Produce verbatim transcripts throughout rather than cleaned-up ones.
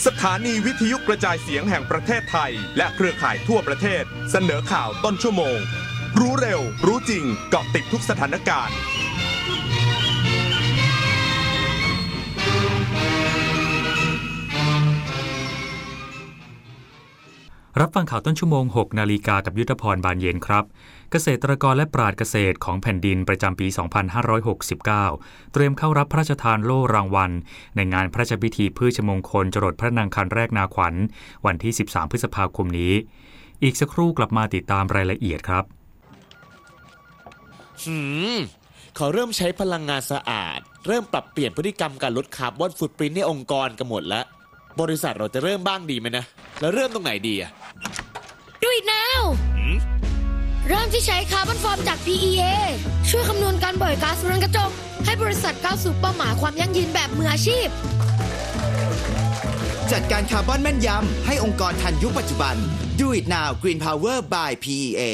สถานีวิทยุกระจายเสียงแห่งประเทศไทยและเครือข่ายทั่วประเทศเสนอข่าวต้นชั่วโมงรู้เร็วรู้จริงเกาะติดทุกสถานการณ์รับฟังข่าวต้นชั่วโมง หกนาฬิกากับยุทธพรบานเย็นครับเกษตรกรและปราชญ์เกษตรของแผ่นดินประจำปี สองพันห้าร้อยหกสิบเก้า เตรียมเข้ารับพระราชทานโล่รางวัลในงานพระราชพิธีพืชมงคลจรดพระนางคันแรกนาขวัญวันที่ สิบสาม พฤษภาคมนี้อีกสักครู่กลับมาติดตามรายละเอียดครับหืมเขาเริ่มใช้พลังงานสะอาดเริ่มปรับเปลี่ยนพฤติกรรมการลดคาร์บอนฟุตปรินท์ในองค์กรกันหมดแล้วบริษัทเราจะเริ่มบ้างดีไหมนะแล้วเริ่มตรงไหนดีอะ Do it now เริ่มที่ใช้คาร์บอนฟอร์มจาก พี อี เอ ช่วยคำนวณการปล่อยก๊าซเรือนกระจกให้บริษัทก้าวสู่เป้าหมายความยั่งยืนแบบมืออาชีพจัดการคาร์บอนแม่นยำให้องค์กรทันยุคปัจจุบัน Do it now Green Power by พี อี เอ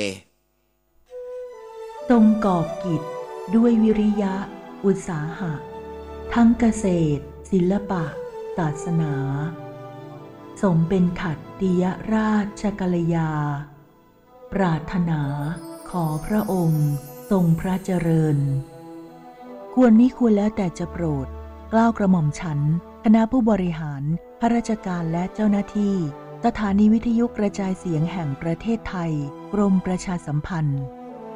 ตรงก่อกิจด้วยวิริยะอุตสาหะทั้งเกษตรศิลปะศาสนาสมเป็นขัตติยราชกัลยาปรารถนาขอพระองค์ทรงพระเจริญควรมิควรแล้วแต่จะโปรดเกล้ากระหม่อมฉันคณะผู้บริหารข้าราชการและเจ้าหน้าที่สถานีวิทยุกระจายเสียงแห่งประเทศไทยกรมประชาสัมพันธ์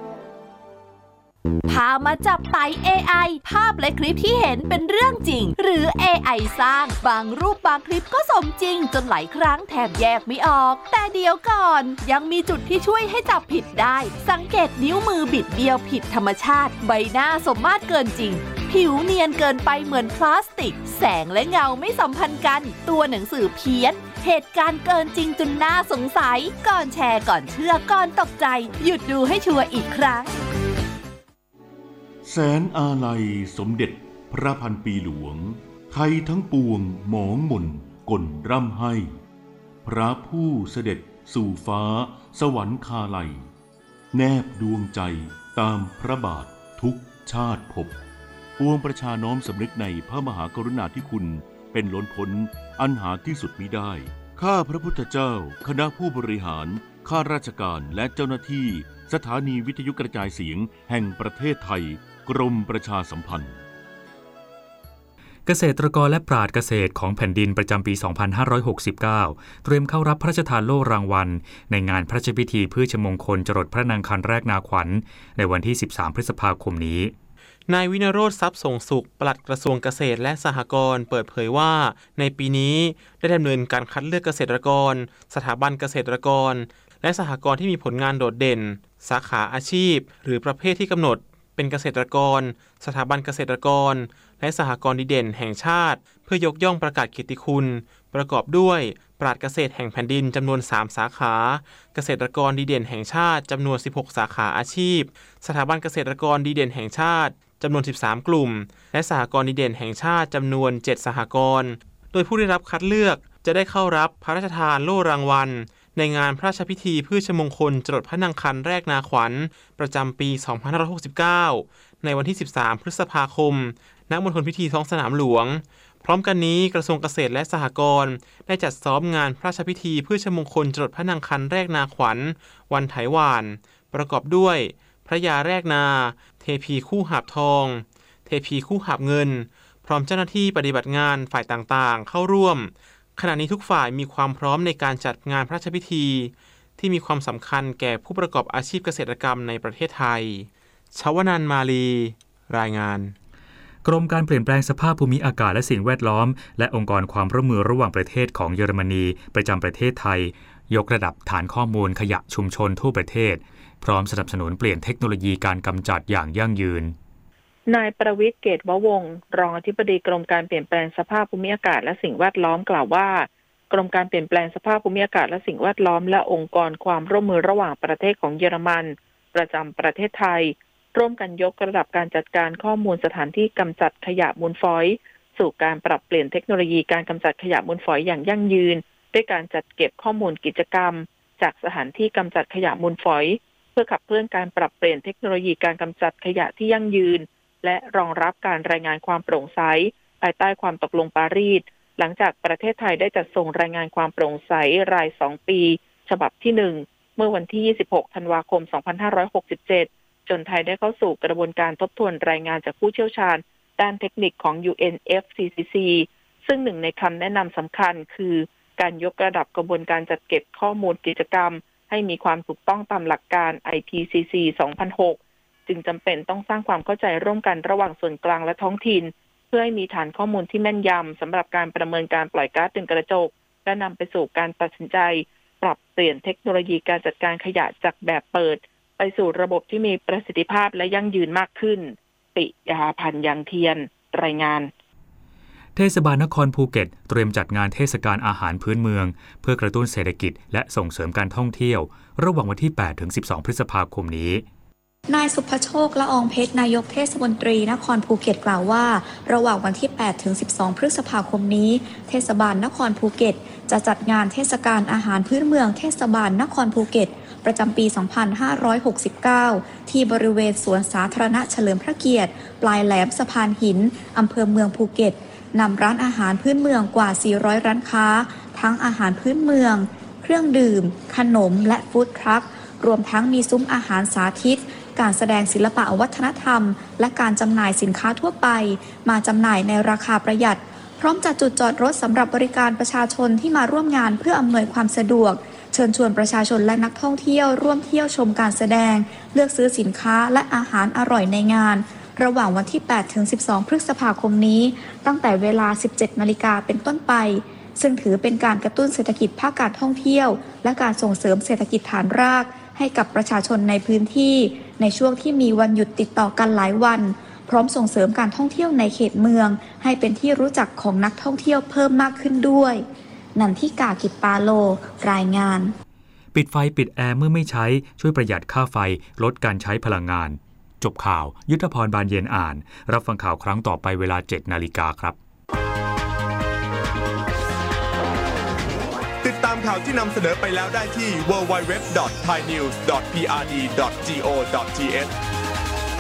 พามาจับไต่ เอ ไอ ภาพและคลิปที่เห็นเป็นเรื่องจริงหรือ เอ ไอ สร้างบางรูปบางคลิปก็สมจริงจนหลายครั้งแทบแยกไม่ออกแต่เดี๋ยวก่อนยังมีจุดที่ช่วยให้จับผิดได้สังเกตนิ้วมือบิดเบี้ยวผิดธรรมชาติใบหน้าสมมาตรเกินจริงผิวเนียนเกินไปเหมือนพลาสติกแสงและเงาไม่สัมพันธ์กันตัวหนังสือเพี้ยนเหตุการณ์เกินจริงจนน่าสงสัยก่อนแชร์ก่อนเชื่อก่อนตกใจหยุดดูให้ชัวร์อีกครั้งแสนอาลัยสมเด็จพระพันปีหลวงไทยทั้งปวงหมองหม่นก่นร่ำให้พระผู้เสด็จสู่ฟ้าสวรรคาลัยแนบดวงใจตามพระบาททุกชาติภพปวงประชาน้อมสำนึกในพระมหากรุณาธิคุณเป็นล้นพ้นอันหาที่สุดมิได้ข้าพระพุทธเจ้าคณะผู้บริหารข้าราชการและเจ้าหน้าที่สถานีวิทยุกระจายเสียงแห่งประเทศไทยกรมประชาสัมพันธ์เกษตรกรและปราชญ์เกษตรของแผ่นดินประจำปี สองพันห้าร้อยหกสิบเก้า เตรียมเข้ารับพระราชทานโล่รางวัลในงานพระราชพิธีพืชมงคลจรดพระนางคันแรกนาขวัญในวันที่ สิบสาม พฤษภาคมนี้นายวินโรจน์ทรัพย์ส่งสุขปลัดกระทรวงเกษตรและสหกรณ์เปิดเผยว่าในปีนี้ได้ดำเนินการคัดเลือกเกษตรกรสถาบันเกษตรกรและสหกรณ์ที่มีผลงานโดดเด่นสาขาอาชีพหรือประเภทที่กำหนดเป็นเกษตรกรสถาบันเกษตรกรและสหกรณ์ดีเด่นแห่งชาติเพื่อยกย่องประกาศเกียรติคุณประกอบด้วยปราชญ์เกษตรแห่งแผ่นดินจำนวนสามสาขาเกษตรกรดีเด่นแห่งชาติจำนวนสิบหกสาขาอาชีพสถาบันเกษตรกรดีเด่นแห่งชาติจำนวนสิบสามกลุ่มและสหกรณ์ดีเด่นแห่งชาติจำนวนเจ็ดสหกรณ์โดยผู้ได้รับคัดเลือกจะได้เข้ารับพระราชทานโล่รางวัลในงานพระราชพิธีพืชมงคลจรดพระนางคันแรกนาขวัญประจำปี สองพันห้าร้อยหกสิบเก้า ในวันที่ สิบสาม พฤษภาคมณ มณฑลพิธีท้องสนามหลวงพร้อมกันนี้กระทรวงเกษตรและสหกรณ์ได้จัดซ้อมงานพระราชพิธีพืชมงคลจรดพระนางคันแรกนาขวัญวันไถหว่านประกอบด้วยพระยาแรกนาเทพีคู่หาบทองเทพีคู่หาบเงินพร้อมเจ้าหน้าที่ปฏิบัติงานฝ่ายต่างๆเข้าร่วมขณะนี้ทุกฝ่ายมีความพร้อมในการจัดงานพระราชพิธีที่มีความสำคัญแก่ผู้ประกอบอาชีพเกษตรกรรมในประเทศไทยชวนันท์มาลีรายงานกรมการเปลี่ยนแปลงสภาพภูมิอากาศและสิ่งแวดล้อมและองค์กรความร่วมมือระหว่างประเทศของเยอรมนีประจำประเทศไทยยกระดับฐานข้อมูลขยะชุมชนทั่วประเทศพร้อมสนับสนุนเปลี่ยนเทคโนโลยีการกำจัดอย่างยั่งยืนนายประวิตร เกตววงศ์รองอธิบดีกรมการเปลี่ยนแปลงสภาพภูมิอากาศและสิ่งแวดล้อมกล่าวว่ากรมการเปลี่ยนแปลงสภาพภูมิอากาศและสิ่งแวดล้อมและองค์กรความร่วมมือระหว่างประเทศของเยอรมันประจำประเทศไทยร่วมกันยกระดับการจัดการข้อมูลสถานที่กำจัดขยะมูลฝอยสู่การปรับเปลี่ยนเทคโนโลยีการกำจัดขยะมูลฝอยอย่างยั่งยืนด้วยการจัดเก็บข้อมูลกิจกรรมจากสถานที่กำจัดขยะมูลฝอยเพื่อขับเคลื่อนการปรับเปลี่ยนเทคโนโลยีการกำจัดขยะที่ยั่งยืนและรองรับการรายงานความโปร่งใสภายใต้ความตกลงปารีสหลังจากประเทศไทยได้จัดส่งรายงานความโปร่งใสรายสองปีฉบับที่หนึ่งเมื่อวันที่ยี่สิบหกธันวาคมสองพันห้าร้อยหกสิบเจ็ดจนไทยได้เข้าสู่กระบวนการทบทวนรายงานจากผู้เชี่ยวชาญด้านเทคนิคของ ยู เอ็น เอฟ ซี ซี ซี ซึ่งหนึ่งในคำแนะนำสำคัญคือการยกระดับกระบวนการจัดเก็บข้อมูลกิจกรรมให้มีความถูกต้องตามหลักการ ไอ พี ซี ซี สองพันหก จึงจำเป็นต้องสร้างความเข้าใจร่วมกันระหว่างส่วนกลางและท้องถิ่นเพื่อให้มีฐานข้อมูลที่แม่นยำสำหรับการประเมินการปล่อยก๊าซเรือนกระจกและนำไปสู่การตัดสินใจปรับเปลี่ยนเทคโนโลยีการจัดการขยะจากแบบเปิดไปสู่ระบบที่มีประสิทธิภาพและยั่งยืนมากขึ้นปิยาพันธ์ยังเทียนรายงานเทศบาลนครภูเก็ตเตรียมจัดงานเทศกาลอาหารพื้นเมืองเพื่อกระตุ้นเศรษฐกิจและส่งเสริมการท่องเที่ยวระหว่างวันที่ แปดถึงสิบสอง พฤษภาคมนี้นายสุภโชค ละอองเพชร นายกเทศมนตรีนครภูเก็ตกล่าวว่าระหว่างวันที่ แปดถึงสิบสอง พฤษภาคมนี้เทศบาลนครภูเก็ตจะจัดงานเทศกาลอาหารพื้นเมืองเทศบาลนครภูเก็ตประจำปี สองพันห้าร้อยหกสิบเก้า ที่บริเวณสวนสาธารณะเฉลิมพระเกียรติปลายแหลมสะพานหินอำเภอเมืองภูเก็ตนำร้านอาหารพื้นเมืองกว่า สี่ร้อย ร้านค้าทั้งอาหารพื้นเมืองเครื่องดื่มขนมและฟู้ดทรัครวมทั้งมีซุ้มอาหารสาธิตการแสดงศิลปะวัฒนธรรมและการจำหน่ายสินค้าทั่วไปมาจำหน่ายในราคาประหยัดพร้อมจัดจุดจอดรถสำหรับบริการประชาชนที่มาร่วมงานเพื่ออำนวยความสะดวกเชิญชวนประชาชนและนักท่องเที่ยวร่วมเที่ยวชมการแสดงเลือกซื้อสินค้าและอาหารอร่อยในงานระหว่างวันที่ แปดถึงสิบสอง พฤษภาคมนี้ตั้งแต่เวลา สิบเจ็ด นาฬิกาเป็นต้นไปซึ่งถือเป็นการกระตุ้นเศรษฐกิจภาคการท่องเที่ยวและการส่งเสริมเศรษฐกิจฐานรากให้กับประชาชนในพื้นที่ในช่วงที่มีวันหยุดติดต่อกันหลายวันพร้อมส่งเสริมการท่องเที่ยวในเขตเมืองให้เป็นที่รู้จักของนักท่องเที่ยวเพิ่มมากขึ้นด้วยนันทิกา กิจปาโลรายงานปิดไฟปิดแอร์เมื่อไม่ใช้ช่วยประหยัดค่าไฟลดการใช้พลังงานจบข่าวยุทธพรบานเย็นอ่านรับฟังข่าวครั้งต่อไปเวลา เจ็ด นาฬิกาครับติดตามข่าวที่นำเสนอไปแล้วได้ที่ ดับเบิลยู ดับเบิลยู ดับเบิลยู ดอท ไทยนิวส์ ดอท พี อาร์ ดี ดอท จี โอ ดอท ที เอช